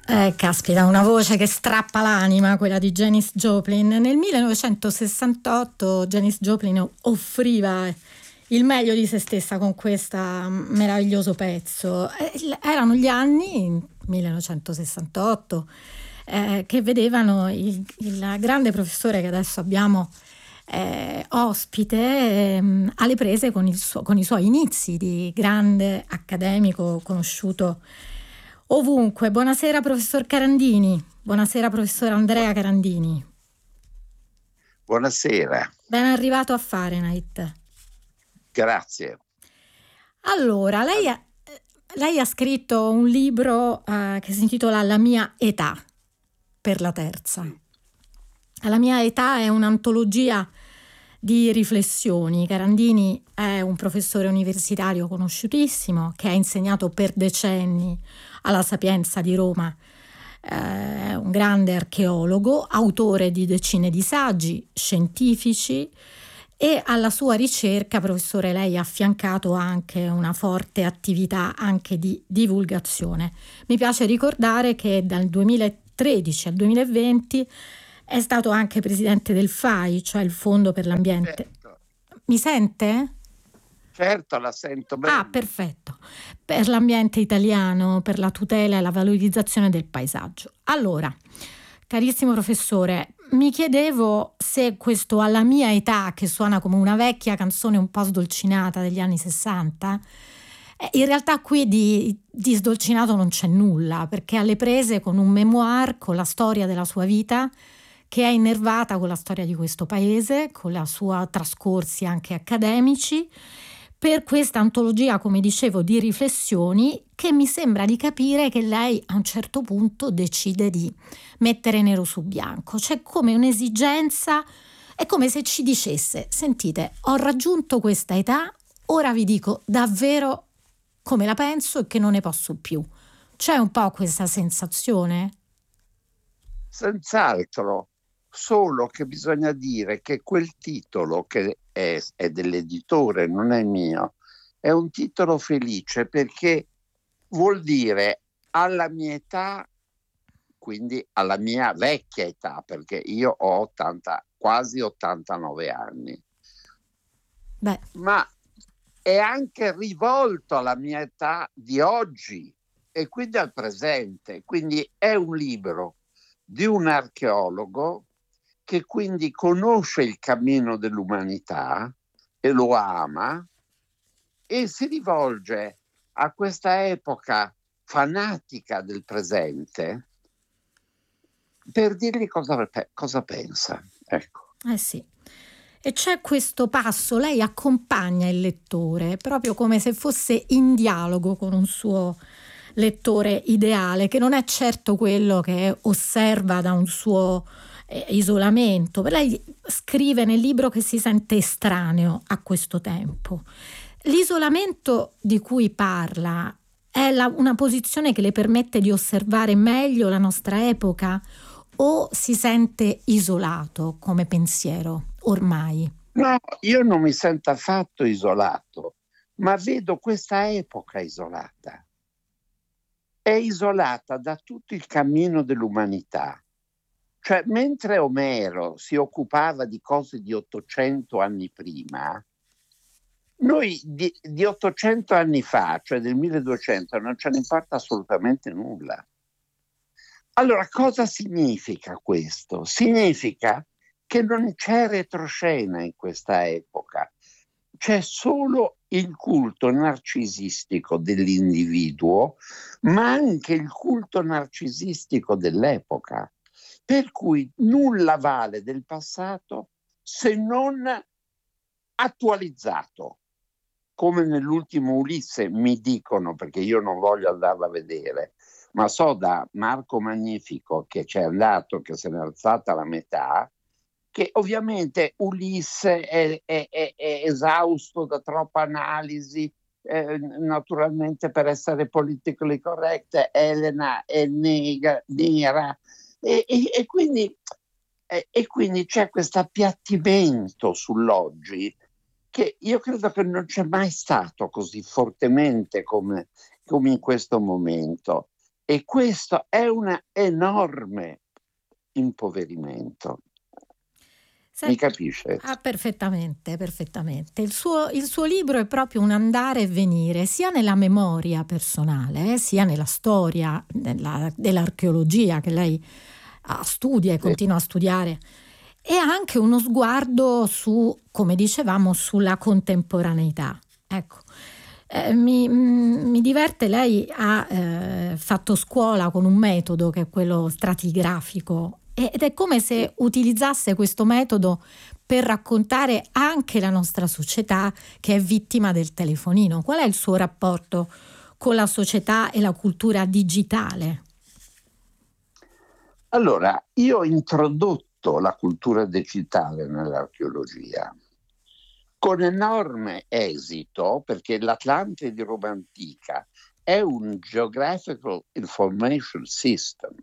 Caspita, una voce che strappa l'anima, quella di Janis Joplin. Nel 1968 Janis Joplin offriva il meglio di se stessa con questo meraviglioso pezzo. Erano gli anni, 1968, che vedevano il grande professore che adesso abbiamo ospite alle prese con i suoi inizi di grande accademico conosciuto ovunque. Buonasera professor Carandini, buonasera professor Andrea Carandini. Buonasera. Ben arrivato a Fahrenheit. Grazie. Allora, lei ha scritto un libro che si intitola La mia età, per la terza. La mia età è un'antologia di riflessioni. Carandini è un professore universitario conosciutissimo che ha insegnato per decenni alla Sapienza di Roma, è un grande archeologo, autore di decine di saggi scientifici, e alla sua ricerca, professore, lei ha affiancato anche una forte attività anche di divulgazione. Mi piace ricordare che dal 2013 al 2020 è stato anche presidente del FAI, cioè il Fondo per l'Ambiente. Certo. Mi sente? Certo, la sento bene. Ah, perfetto. Per l'ambiente italiano, per la tutela e la valorizzazione del paesaggio. Allora, carissimo professore, mi chiedevo se questo Alla mia età, che suona come una vecchia canzone un po' sdolcinata degli anni 60, in realtà qui di sdolcinato non c'è nulla, perché è alle prese con un memoir, con la storia della sua vita, che è innervata con la storia di questo paese, con la sua trascorsi anche accademici, per questa antologia, come dicevo, di riflessioni che mi sembra di capire che lei a un certo punto decide di mettere nero su bianco. C'è come un'esigenza, è come se ci dicesse: sentite, ho raggiunto questa età, ora vi dico davvero come la penso e che non ne posso più. C'è un po' questa sensazione? Senz'altro, solo che bisogna dire che quel titolo, che è dell'editore, non è mio, è un titolo felice perché vuol dire alla mia età, quindi alla mia vecchia età, perché io ho quasi 89 anni. Beh. Ma è anche rivolto alla mia età di oggi e quindi al presente. Quindi è un libro di un archeologo che quindi conosce il cammino dell'umanità e lo ama e si rivolge a questa epoca fanatica del presente per dirgli cosa pensa. Ecco. Sì. E c'è questo passo, lei accompagna il lettore proprio come se fosse in dialogo con un suo lettore ideale, che non è certo quello che osserva da un suo isolamento. Lei scrive nel libro che si sente estraneo a questo tempo. L'isolamento di cui parla è una posizione che le permette di osservare meglio la nostra epoca, o si sente isolato come pensiero ormai? No, io non mi sento affatto isolato, ma vedo questa epoca isolata. È isolata da tutto il cammino dell'umanità. Cioè, mentre Omero si occupava di cose di 800 anni prima, noi di 800 anni fa, cioè del 1200, non ce ne importa assolutamente nulla. Allora, cosa significa questo? Significa che non c'è retroscena in questa epoca, c'è solo il culto narcisistico dell'individuo, ma anche il culto narcisistico dell'epoca, per cui nulla vale del passato se non attualizzato. Come nell'ultimo Ulisse, mi dicono, perché io non voglio andarla a vedere, ma so da Marco Magnifico che c'è andato, che se n'è alzata la metà, che ovviamente Ulisse è esausto da troppa analisi, naturalmente per essere politically correct, Elena è nera, e quindi c'è questo appiattimento sull'oggi che io credo che non c'è mai stato così fortemente come in questo momento. E questo è un enorme impoverimento. Mi capisce? Perfettamente, perfettamente. Il suo libro è proprio un andare e venire, sia nella memoria personale, sia nella storia dell'archeologia che lei studia e continua a studiare, e anche uno sguardo su, come dicevamo, sulla contemporaneità. Ecco. Mi diverte, lei ha fatto scuola con un metodo che è quello stratigrafico, ed è come se utilizzasse questo metodo per raccontare anche la nostra società che è vittima del telefonino. Qual è il suo rapporto con la società e la cultura digitale? Allora, io ho introdotto la cultura digitale nell'archeologia con enorme esito, perché l'Atlante di Roma antica è un Geographical Information System,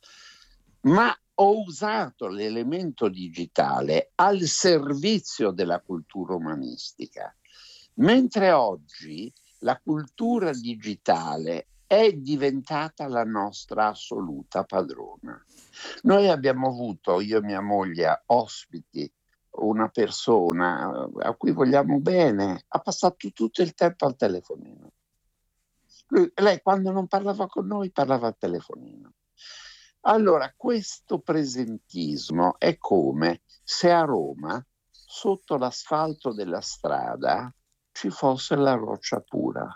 ma ho usato l'elemento digitale al servizio della cultura umanistica, mentre oggi la cultura digitale è diventata la nostra assoluta padrona. Noi abbiamo avuto, io e mia moglie, ospiti, una persona a cui vogliamo bene, ha passato tutto il tempo al telefonino. Lei quando non parlava con noi parlava al telefonino. Allora, questo presentismo è come se a Roma, sotto l'asfalto della strada, ci fosse la roccia pura.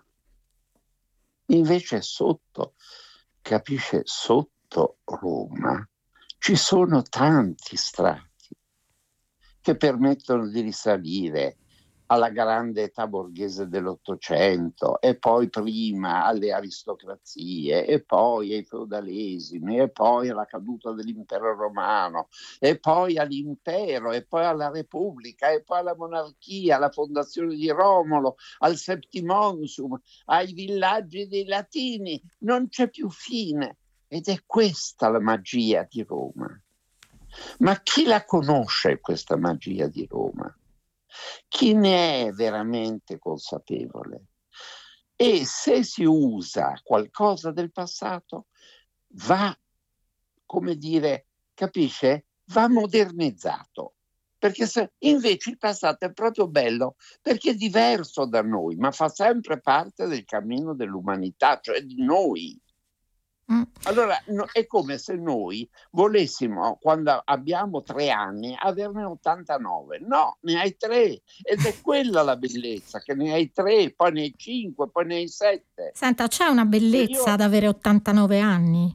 Invece sotto, capisce, sotto Roma ci sono tanti strati che permettono di risalire alla grande età borghese dell'Ottocento, e poi prima alle aristocrazie, e poi ai feudalesimi, e poi alla caduta dell'impero romano, e poi all'impero, e poi alla Repubblica, e poi alla monarchia, alla fondazione di Romolo, al Septimonsum, ai villaggi dei Latini. Non c'è più fine. Ed è questa la magia di Roma. Ma chi la conosce questa magia di Roma? Chi ne è veramente consapevole? E se si usa qualcosa del passato, va, come dire, capisce? Va modernizzato. Perché se invece il passato è proprio bello, perché è diverso da noi, ma fa sempre parte del cammino dell'umanità, cioè di noi. Allora è come se noi volessimo, quando abbiamo 3 anni, averne 89. No, ne hai 3, ed è quella la bellezza, che ne hai 3, poi ne hai 5, poi ne hai 7. Senta, c'è una bellezza ad avere 89 anni?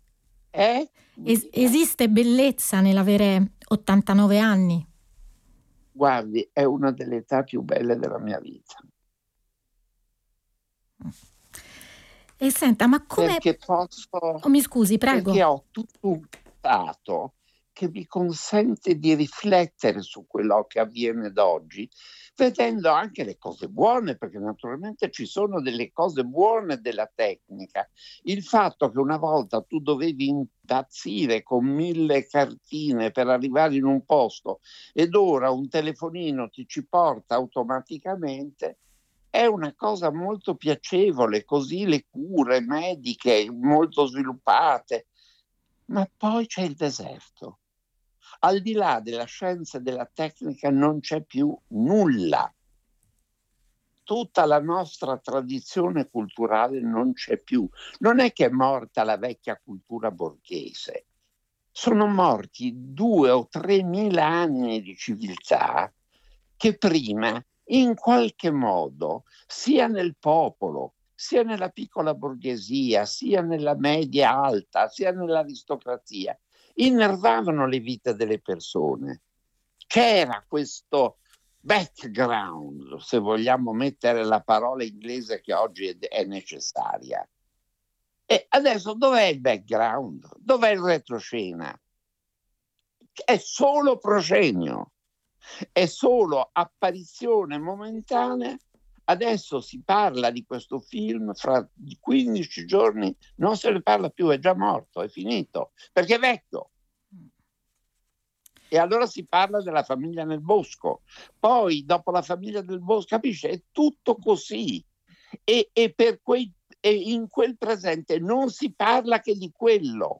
Esiste bellezza nell'avere 89 anni? Guardi, è una delle età più belle della mia vita. E senta, ma come... Perché posso... mi scusi, prego. Perché ho tutto un passato che mi consente di riflettere su quello che avviene da oggi, vedendo anche le cose buone, perché naturalmente ci sono delle cose buone della tecnica. Il fatto che una volta tu dovevi impazzire con 1000 cartine per arrivare in un posto, ed ora un telefonino ti ci porta automaticamente, è una cosa molto piacevole, così le cure mediche molto sviluppate. Ma poi c'è il deserto. Al di là della scienza e della tecnica non c'è più nulla. Tutta la nostra tradizione culturale non c'è più. Non è che è morta la vecchia cultura borghese. Sono morti 2 o 3 mila anni di civiltà che prima, in qualche modo, sia nel popolo, sia nella piccola borghesia, sia nella media alta, sia nell'aristocrazia, innervavano le vite delle persone. C'era questo background, se vogliamo mettere la parola inglese che oggi è necessaria. E adesso dov'è il background? Dov'è il retroscena? È solo proscenio, è solo apparizione momentanea. Adesso si parla di questo film, fra 15 giorni non se ne parla più, è già morto, è finito, perché è vecchio. E allora si parla della famiglia nel bosco. Poi, dopo la famiglia nel bosco, capisce? È tutto così. E per quei e in quel presente non si parla che di quello.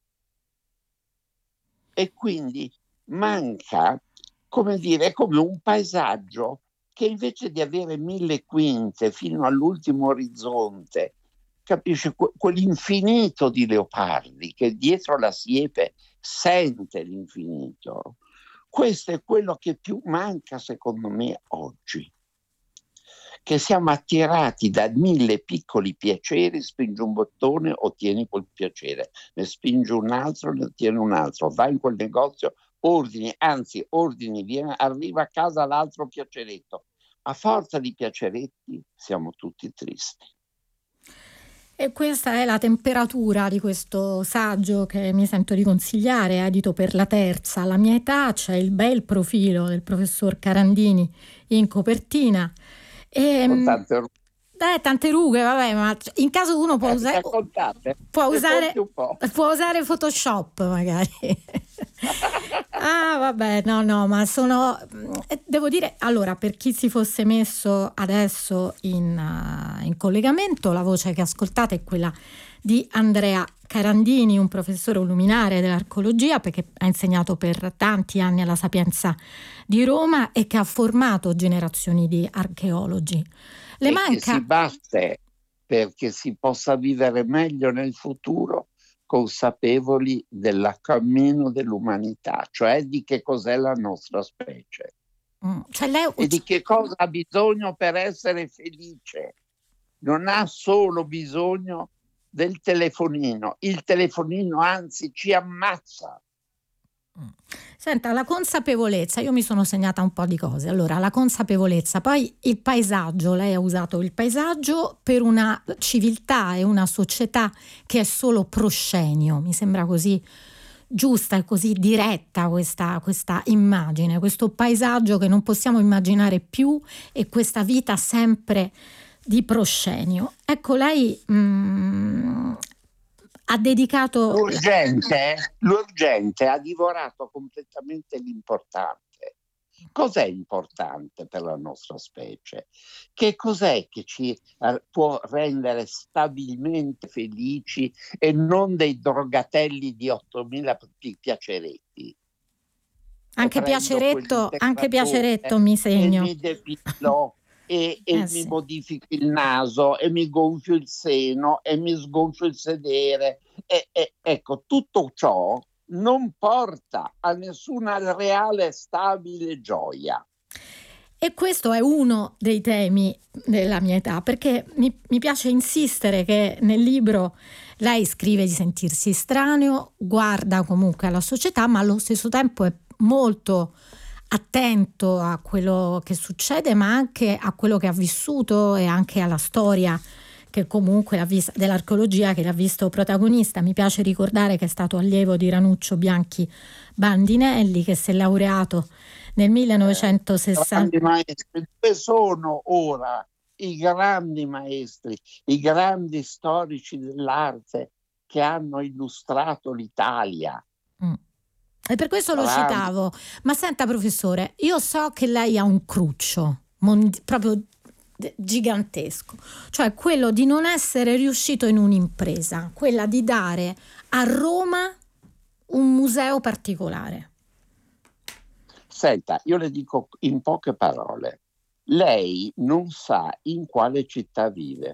E quindi manca, come dire, è come un paesaggio che invece di avere 1000 quinte fino all'ultimo orizzonte, capisci, quell'infinito di leopardi che dietro la siepe sente l'infinito. Questo è quello che più manca secondo me oggi, che siamo attirati da 1000 piccoli piaceri, spingi un bottone, ottieni quel piacere, ne spingi un altro, ne ottieni un altro, vai in quel negozio, ordini, arriva a casa l'altro piaceretto. A forza di piaceretti siamo tutti tristi. E questa è la temperatura di questo saggio che mi sento di consigliare, edito per La Terza. Alla mia età c'è il bel profilo del professor Carandini in copertina. Con tante rughe, vabbè, ma in caso uno può usare Photoshop magari. Vabbè, no, ma devo dire, allora, per chi si fosse messo adesso in collegamento, la voce che ascoltate è quella di Andrea Carandini, un professore luminare dell'archeologia, perché ha insegnato per tanti anni alla Sapienza di Roma e che ha formato generazioni di archeologi. Che si batte perché si possa vivere meglio nel futuro, consapevoli del cammino dell'umanità, cioè di che cos'è la nostra specie e di che cosa ha bisogno per essere felice. Non ha solo bisogno del telefonino, il telefonino anzi ci ammazza. Senta, la consapevolezza, io mi sono segnata un po' di cose. Allora, la consapevolezza, poi il paesaggio, lei ha usato il paesaggio per una civiltà e una società che è solo proscenio, mi sembra così giusta e così diretta questa immagine, questo paesaggio che non possiamo immaginare più e questa vita sempre di proscenio. Ecco, lei ha dedicato... L'urgente ha divorato completamente l'importante. Cos'è importante per la nostra specie? Che cos'è che ci può rendere stabilmente felici e non dei drogatelli di 8.000 piaceretti? Anche piaceretto mi segno. E mi depilo e mi modifico il naso e mi gonfio il seno e mi sgonfio il sedere. Ecco, tutto ciò non porta a nessuna reale stabile gioia. E questo è uno dei temi della mia età, perché mi piace insistere che nel libro lei scrive di sentirsi estraneo, guarda comunque alla società, ma allo stesso tempo è molto attento a quello che succede, ma anche a quello che ha vissuto e anche alla storia che comunque dell'archeologia che l'ha visto protagonista. Mi piace ricordare che è stato allievo di Ranuccio Bianchi Bandinelli, che si è laureato nel 1960. Dove sono ora i grandi maestri, i grandi storici dell'arte che hanno illustrato l'Italia? E per questo lo citavo. Ma senta, professore, io so che lei ha un cruccio proprio gigantesco, cioè quello di non essere riuscito in un'impresa, quella di dare a Roma un museo particolare. Senta, io le dico in poche parole, lei non sa in quale città vive.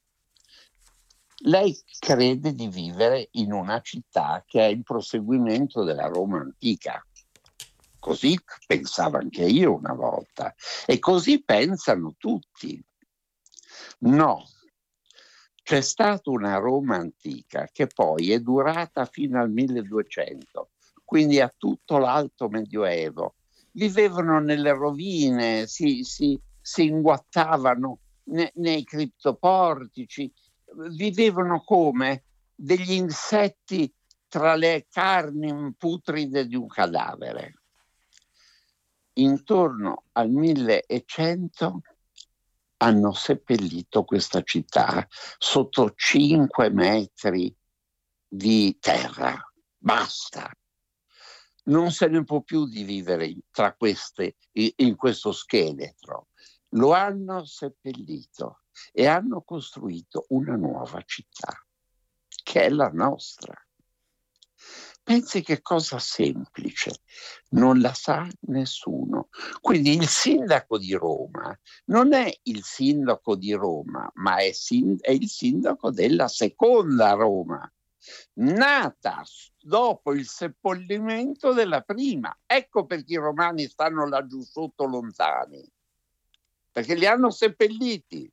Lei crede di vivere in una città che è il proseguimento della Roma antica. Così pensavo anche io una volta e così pensano tutti. No, c'è stata una Roma antica che poi è durata fino al 1200, quindi a tutto l'alto medioevo. Vivevano nelle rovine, si inguattavano nei criptoportici, vivevano come degli insetti tra le carni putride di un cadavere. Intorno al 1100 hanno seppellito questa città sotto 5 metri di terra. Basta. Non se ne può più di vivere in questo scheletro. Lo hanno seppellito. e hanno costruito una nuova città, che è la nostra. Pensi che cosa semplice, non la sa nessuno. Quindi il sindaco di Roma non è il sindaco di Roma, ma è il sindaco della seconda Roma, nata dopo il seppellimento della prima. Ecco perché i romani stanno laggiù sotto lontani, perché li hanno seppelliti.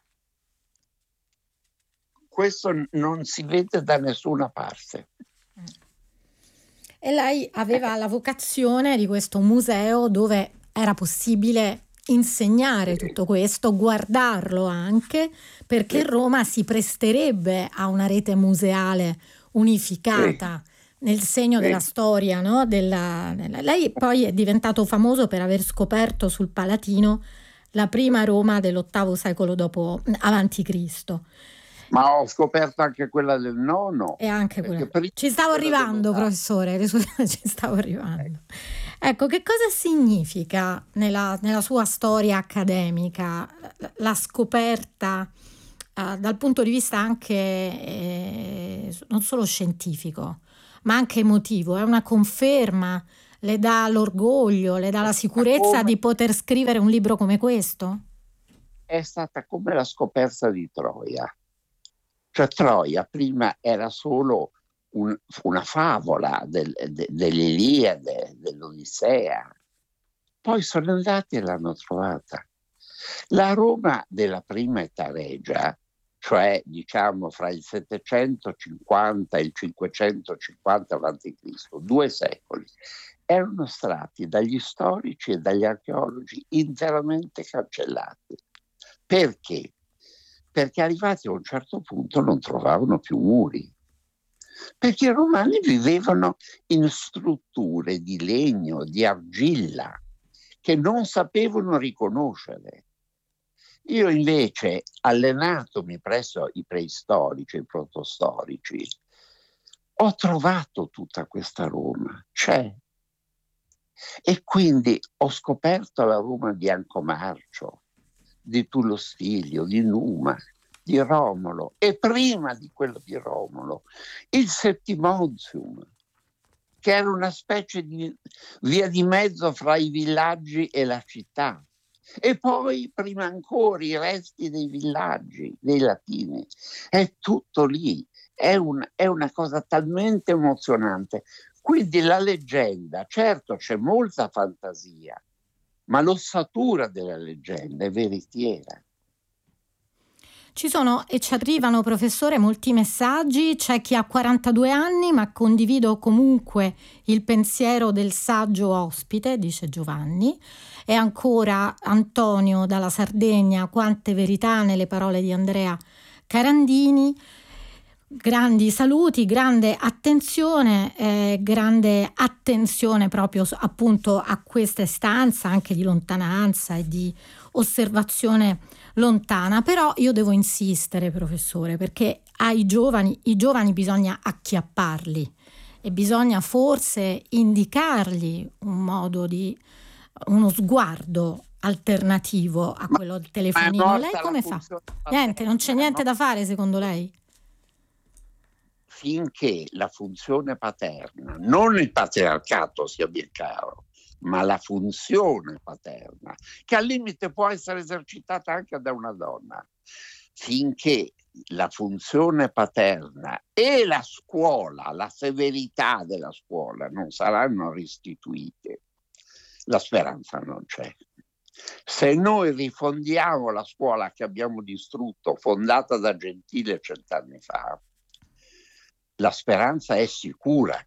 Questo non si vede da nessuna parte. E lei aveva la vocazione di questo museo dove era possibile insegnare tutto questo, guardarlo anche, perché Roma si presterebbe a una rete museale unificata nel segno della storia, no? Lei poi è diventato famoso per aver scoperto sul Palatino la prima Roma dell'VIII secolo dopo avanti Cristo. Ma ho scoperto anche quella del nono. E anche quella. Ci stavo arrivando, professore, ci stavo arrivando. Ecco, che cosa significa nella sua storia accademica la scoperta dal punto di vista anche non solo scientifico, ma anche emotivo? È una conferma? Le dà l'orgoglio, le dà la sicurezza di poter scrivere un libro come questo? È stata come la scoperta di Troia. Cioè Troia prima era solo una favola dell'Iliade, dell'Odissea. Poi sono andati e l'hanno trovata. La Roma della prima età regia, cioè diciamo fra il 750 e il 550 a.C., 2 secoli, erano stati dagli storici e dagli archeologi interamente cancellati. Perché? Perché arrivati a un certo punto non trovavano più muri, perché i romani vivevano in strutture di legno, di argilla, che non sapevano riconoscere. Io invece, allenatomi presso i preistorici, i protostorici, ho trovato tutta questa Roma, c'è. E quindi ho scoperto la Roma di Ancomarcio, di Tullo Stilio, di Numa, di Romolo, e prima di quello di Romolo il Settimontium, che era una specie di via di mezzo fra i villaggi e la città, e poi prima ancora i resti dei villaggi, dei latini. È tutto lì, è una cosa talmente emozionante. Quindi la leggenda, certo c'è molta fantasia, ma l'ossatura della leggenda è veritiera. Ci sono e ci arrivano, professore, molti messaggi. C'è chi ha 42 anni, ma condivido comunque il pensiero del saggio ospite, dice Giovanni. E ancora Antonio dalla Sardegna, quante verità nelle parole di Andrea Carandini. Grandi saluti, grande attenzione proprio appunto a questa istanza anche di lontananza e di osservazione lontana. Però io devo insistere, professore, perché i giovani bisogna acchiapparli e bisogna forse indicargli uno sguardo alternativo a quello del telefonino. Lei come fa? Niente, non c'è niente da fare secondo lei? Finché la funzione paterna, non il patriarcato sia ben chiaro, ma la funzione paterna, che al limite può essere esercitata anche da una donna, finché la funzione paterna e la scuola, la severità della scuola non saranno restituite, la speranza non c'è. Se noi rifondiamo la scuola che abbiamo distrutto, fondata da Gentile 100 anni fa, la speranza è sicura.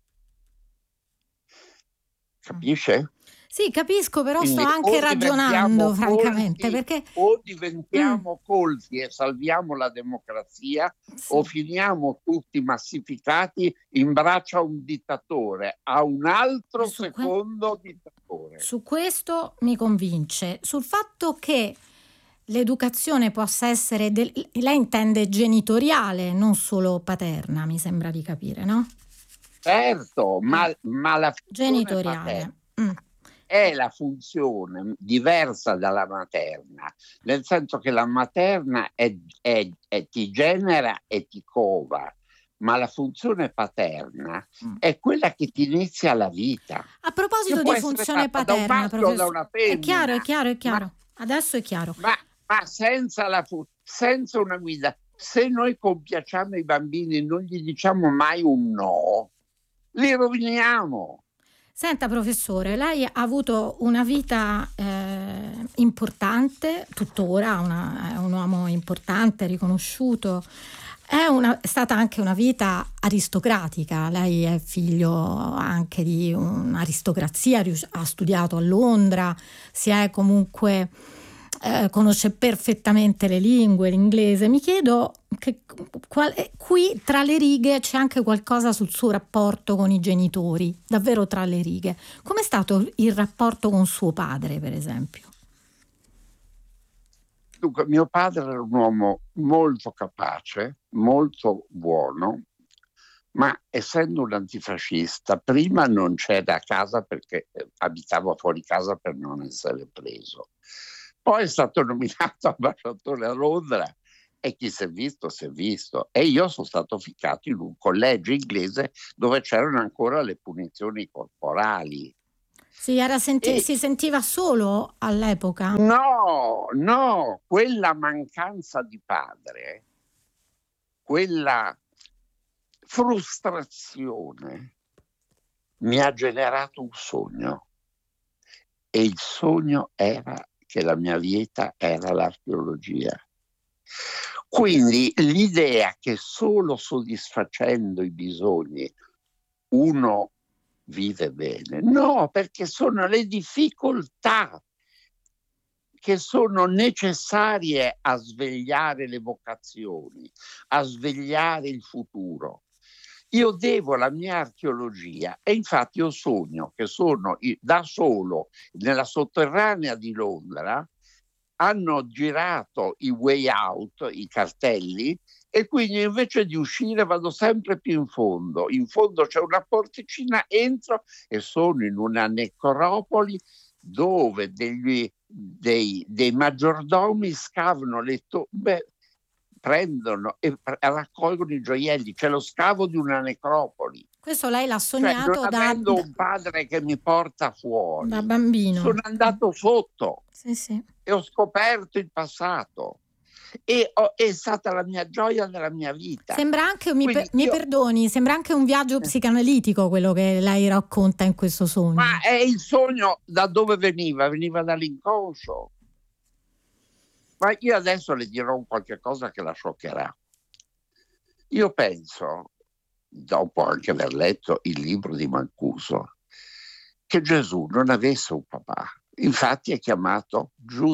Capisce? Sì, capisco, però quindi sto anche ragionando francamente, perché o diventiamo colti e salviamo la democrazia, sì, o finiamo tutti massificati in braccio a un dittatore, a un altro secondo dittatore. Su questo mi convince, sul fatto che l'educazione possa essere, lei intende genitoriale, non solo paterna, mi sembra di capire, no? Certo, ma la genitoriale. è la funzione diversa dalla materna, nel senso che la materna ti genera e ti cova, ma la funzione paterna è quella che ti inizia la vita. A proposito di funzione paterna, professore, è chiaro, è chiaro. Adesso è chiaro. Ma senza una guida, se noi compiacciamo i bambini, non gli diciamo mai un no, li roviniamo. Senta professore, lei ha avuto una vita importante, tuttora è un uomo importante, riconosciuto, è stata anche una vita aristocratica, lei è figlio anche di un'aristocrazia, ha studiato a Londra, si è comunque... conosce perfettamente le lingue, l'inglese. Mi chiedo che qui tra le righe c'è anche qualcosa sul suo rapporto con i genitori, davvero tra le righe. Com'è stato il rapporto con suo padre, per esempio? Dunque, mio padre era un uomo molto capace, molto buono, ma essendo un antifascista, prima non c'era a casa perché abitava fuori casa per non essere preso. Poi è stato nominato ambasciatore a Londra e chi si è visto, si è visto. E io sono stato ficcato in un collegio inglese dove c'erano ancora le punizioni corporali. Si sentiva solo all'epoca? No, quella mancanza di padre, quella frustrazione mi ha generato un sogno. E il sogno era che la mia vita era l'archeologia. Quindi l'idea che solo soddisfacendo i bisogni uno vive bene, no, perché sono le difficoltà che sono necessarie a svegliare le vocazioni, a svegliare il futuro. Io devo la mia archeologia e infatti io sogno che sono da solo nella sotterranea di Londra, hanno girato i way out, i cartelli, e quindi invece di uscire vado sempre più in fondo. In fondo c'è una porticina, entro e sono in una necropoli dove dei maggiordomi scavano le tombe, prendono e raccolgono i gioielli. C'è lo scavo di una necropoli. Questo lei l'ha sognato non avendo un padre che mi porta fuori da bambino. Sono andato sotto sì. E ho scoperto il passato e è stata la mia gioia della mia vita. Sembra anche, mi perdoni, sembra anche un viaggio psicanalitico quello che lei racconta in questo sogno. Ma è il sogno da dove veniva? Veniva dall'inconscio. Ma io adesso le dirò qualche cosa che la scioccherà. Io penso, dopo anche aver letto il libro di Mancuso, che Gesù non avesse un papà. Infatti è chiamato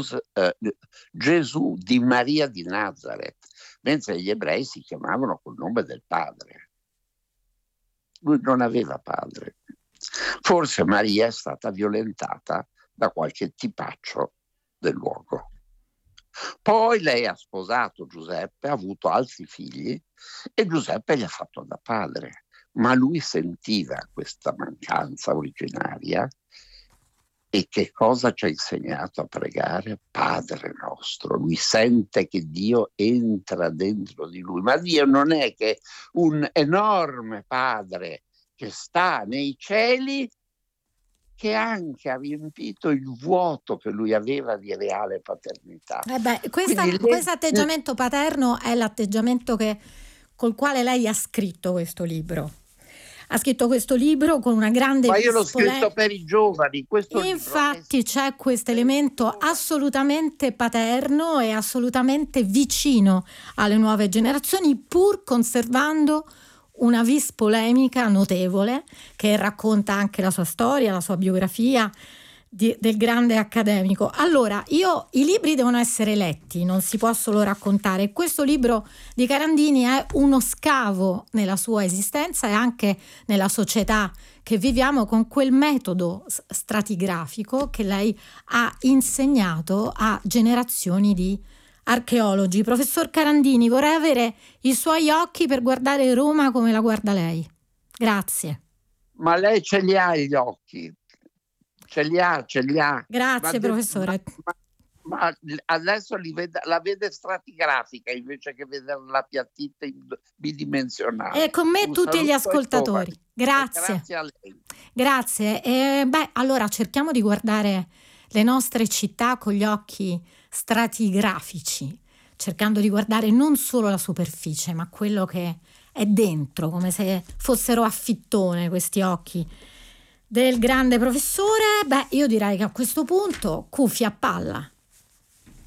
Gesù di Maria di Nazareth, mentre gli ebrei si chiamavano col nome del padre. Lui non aveva padre. Forse Maria è stata violentata da qualche tipaccio del luogo. Poi lei ha sposato Giuseppe, ha avuto altri figli e Giuseppe gli ha fatto da padre, ma lui sentiva questa mancanza originaria. E che cosa ci ha insegnato a pregare? Padre nostro. Lui sente che Dio entra dentro di lui, ma Dio non è che un enorme padre che sta nei cieli, che anche ha riempito il vuoto che lui aveva di reale paternità. Questo atteggiamento paterno è l'atteggiamento col quale lei ha scritto questo libro. Ha scritto questo libro con una grande... Ma io l'ho scritto per i giovani. Infatti c'è questo elemento assolutamente paterno e assolutamente vicino alle nuove generazioni, pur conservando una vis polemica notevole che racconta anche la sua storia, la sua biografia del grande accademico. Allora, i libri devono essere letti, non si può solo raccontare. Questo libro di Carandini è uno scavo nella sua esistenza e anche nella società che viviamo, con quel metodo stratigrafico che lei ha insegnato a generazioni di archeologi. Professor Carandini, vorrei avere i suoi occhi per guardare Roma come la guarda lei. Grazie. Ma lei ce li ha gli occhi. Ce li ha. Grazie, professore. Ma adesso la vede stratigrafica invece che vedere la piattita bidimensionale. E con me tutti gli ascoltatori. Grazie. Grazie a lei. Grazie. Allora cerchiamo di guardare le nostre città con gli occhi stratigrafici, cercando di guardare non solo la superficie, ma quello che è dentro, come se fossero a fittone questi occhi del grande professore. Io direi che a questo punto cuffia a palla.